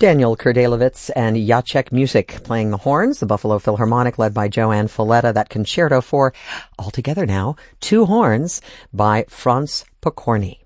Daniel Kurdelewicz and Jacek Music playing the horns, the Buffalo Philharmonic led by Joanne Folletta, that concerto for, altogether now, two horns by Franz Pokorny.